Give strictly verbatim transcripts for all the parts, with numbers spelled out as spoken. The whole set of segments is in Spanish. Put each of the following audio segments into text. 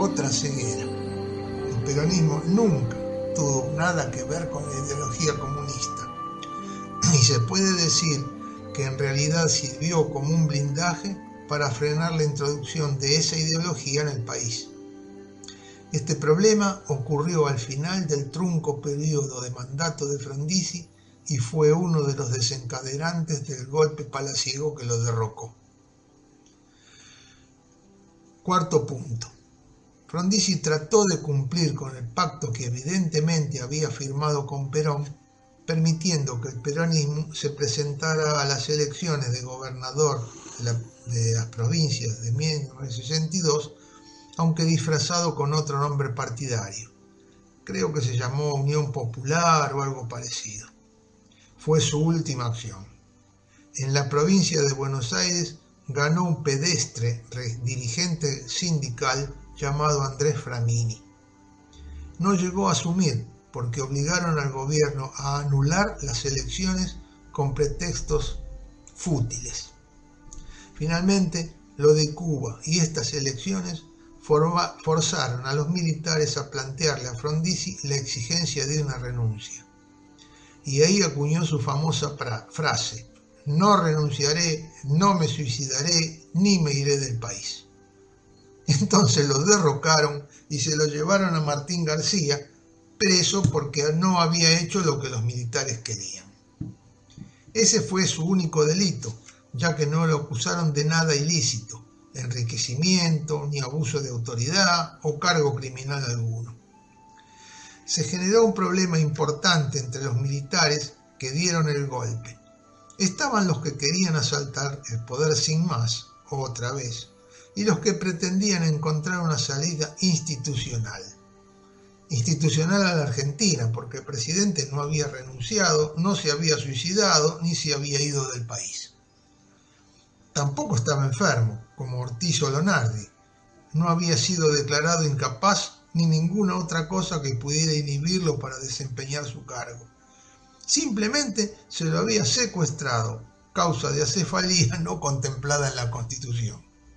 otra ceguera. El peronismo nunca tuvo nada que ver con la ideología comunista y se puede decir que en realidad sirvió como un blindaje para frenar la introducción de esa ideología en el país. Este problema ocurrió al final del trunco periodo de mandato de Frondizi y fue uno de los desencadenantes del golpe palaciego que lo derrocó. Cuarto punto. Frondizi trató de cumplir con el pacto que evidentemente había firmado con Perón, permitiendo que el peronismo se presentara a las elecciones de gobernador de, la, de las provincias de mil novecientos sesenta y dos, aunque disfrazado con otro nombre partidario. Creo que se llamó Unión Popular o algo parecido. Fue su última acción. En la provincia de Buenos Aires ganó un pedestre dirigente sindical llamado Andrés Framini. No llegó a asumir porque obligaron al gobierno a anular las elecciones con pretextos fútiles. Finalmente, lo de Cuba y estas elecciones forma, forzaron a los militares a plantearle a Frondizi la exigencia de una renuncia. Y ahí acuñó su famosa frase: no renunciaré, no me suicidaré, ni me iré del país. Entonces lo derrocaron y se lo llevaron a Martín García, preso porque no había hecho lo que los militares querían. Ese fue su único delito, ya que no lo acusaron de nada ilícito, enriquecimiento, ni abuso de autoridad o cargo criminal alguno. Se generó un problema importante entre los militares que dieron el golpe. Estaban los que querían asaltar el poder sin más, otra vez, y los que pretendían encontrar una salida institucional. Institucional a la Argentina, porque el presidente no había renunciado, no se había suicidado, ni se había ido del país. Tampoco estaba enfermo, como Ortiz o Lonardi. No había sido declarado incapaz ni ninguna otra cosa que pudiera inhibirlo para desempeñar su cargo. Simplemente se lo había secuestrado, causa de acefalía no contemplada en la Constitución.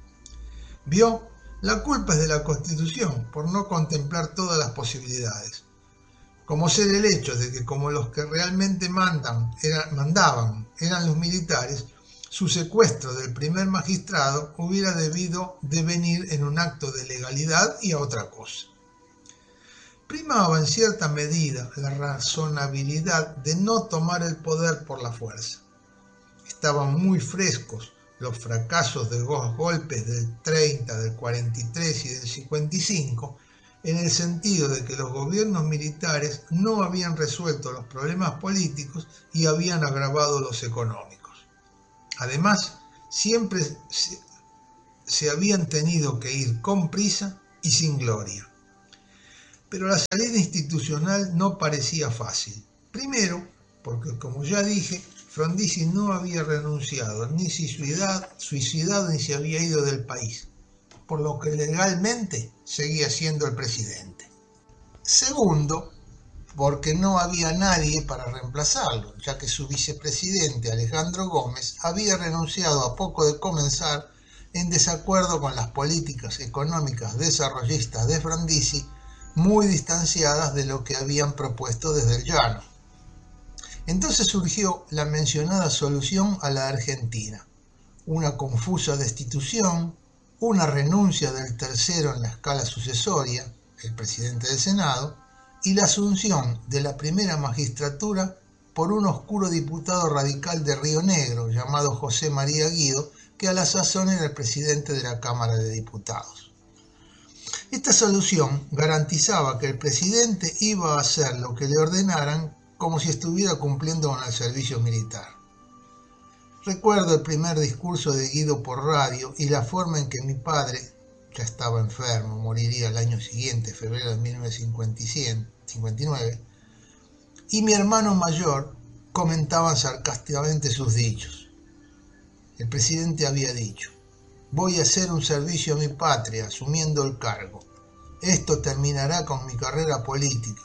¿Vio? La culpa es de la Constitución por no contemplar todas las posibilidades. Como ser el hecho de que como los que realmente mandan, era, mandaban eran los militares, su secuestro del primer magistrado hubiera debido devenir en un acto de legalidad y a otra cosa. Primaba en cierta medida la razonabilidad de no tomar el poder por la fuerza. Estaban muy frescos los fracasos de los golpes del treinta, del cuarenta y tres y del cincuenta y cinco, en el sentido de que los gobiernos militares no habían resuelto los problemas políticos y habían agravado los económicos. Además, siempre se, se habían tenido que ir con prisa y sin gloria. Pero la salida institucional no parecía fácil. Primero, porque como ya dije, Frondizi no había renunciado, ni suicidado, suicidado ni se había ido del país, por lo que legalmente seguía siendo el presidente. Segundo, porque no había nadie para reemplazarlo, ya que su vicepresidente Alejandro Gómez había renunciado a poco de comenzar en desacuerdo con las políticas económicas desarrollistas de Frondizi, muy distanciadas de lo que habían propuesto desde el llano. Entonces surgió la mencionada solución a la Argentina, una confusa destitución, una renuncia del tercero en la escala sucesoria, el presidente del Senado, y la asunción de la primera magistratura por un oscuro diputado radical de Río Negro llamado José María Guido, que a la sazón era el presidente de la Cámara de Diputados. Esta solución garantizaba que el presidente iba a hacer lo que le ordenaran como si estuviera cumpliendo con el servicio militar. Recuerdo el primer discurso de Guido por radio y la forma en que mi padre, ya estaba enfermo, moriría el año siguiente, febrero de mil novecientos cincuenta y nueve, y mi hermano mayor comentaban sarcásticamente sus dichos. El presidente había dicho: voy a hacer un servicio a mi patria asumiendo el cargo. Esto terminará con mi carrera política.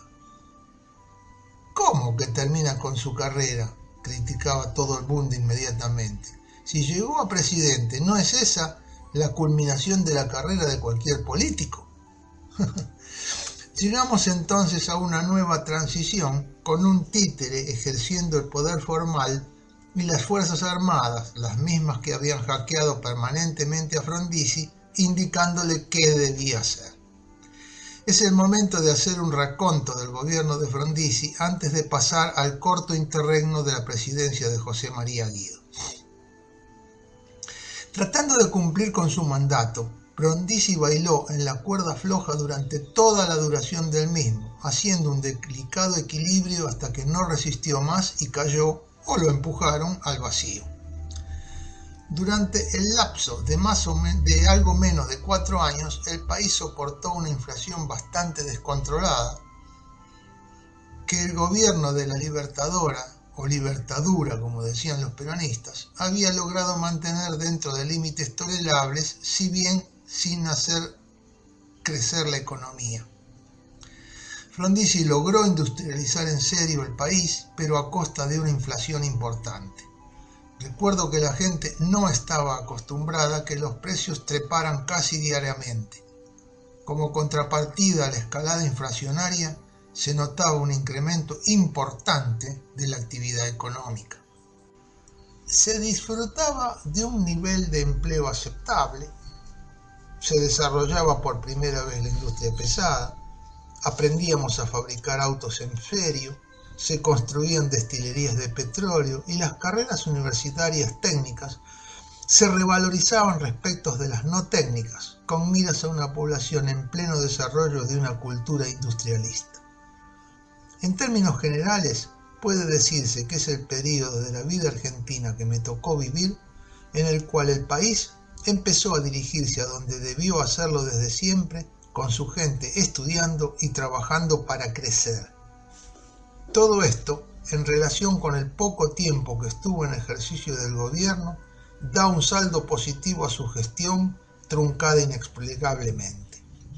¿Cómo que termina con su carrera?, criticaba todo el mundo inmediatamente. Si llegó a presidente, ¿no es esa la culminación de la carrera de cualquier político? Llegamos entonces a una nueva transición con un títere ejerciendo el poder formal y las Fuerzas Armadas, las mismas que habían hackeado permanentemente a Frondizi, indicándole qué debía hacer. Es el momento de hacer un raconto del gobierno de Frondizi antes de pasar al corto interregno de la presidencia de José María Guido. Tratando de cumplir con su mandato, Frondizi bailó en la cuerda floja durante toda la duración del mismo, haciendo un delicado equilibrio hasta que no resistió más y cayó o lo empujaron al vacío. Durante el lapso de, más o menos, de algo menos de cuatro años, el país soportó una inflación bastante descontrolada, que el gobierno de la Libertadora, o Libertadura como decían los peronistas, había logrado mantener dentro de límites tolerables, si bien sin hacer crecer la economía. Frondizi logró industrializar en serio el país, pero a costa de una inflación importante. Recuerdo que la gente no estaba acostumbrada a que los precios treparan casi diariamente. Como contrapartida a la escalada inflacionaria, se notaba un incremento importante de la actividad económica. Se disfrutaba de un nivel de empleo aceptable, se desarrollaba por primera vez la industria pesada, aprendíamos a fabricar autos en serio, se construían destilerías de petróleo y las carreras universitarias técnicas se revalorizaban respecto de las no técnicas, con miras a una población en pleno desarrollo de una cultura industrialista. En términos generales, puede decirse que es el periodo de la vida argentina que me tocó vivir, en el cual el país empezó a dirigirse a donde debió hacerlo desde siempre, con su gente estudiando y trabajando para crecer. Todo esto, en relación con el poco tiempo que estuvo en ejercicio del gobierno, da un saldo positivo a su gestión, truncada inexplicablemente.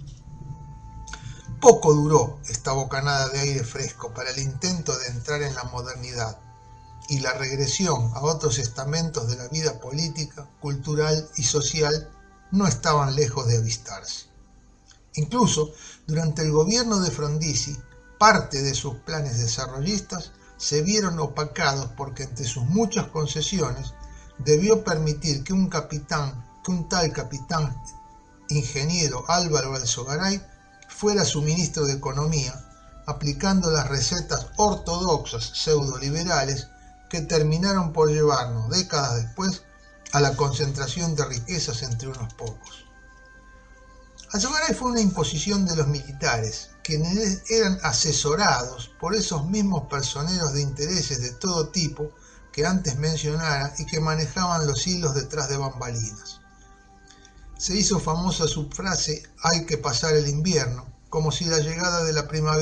Poco duró esta bocanada de aire fresco para el intento de entrar en la modernidad y la regresión a otros estamentos de la vida política, cultural y social no estaban lejos de avistarse. Incluso, durante el gobierno de Frondizi, parte de sus planes desarrollistas se vieron opacados porque entre sus muchas concesiones debió permitir que un capitán, que un tal capitán ingeniero Álvaro Alzogaray fuera su ministro de Economía, aplicando las recetas ortodoxas pseudo-liberales que terminaron por llevarnos, décadas después, a la concentración de riquezas entre unos pocos. Alzogaray fue una imposición de los militares, quienes eran asesorados por esos mismos personeros de intereses de todo tipo que antes mencionara y que manejaban los hilos detrás de bambalinas. Se hizo famosa su frase "hay que pasar el invierno", como si la llegada de la primavera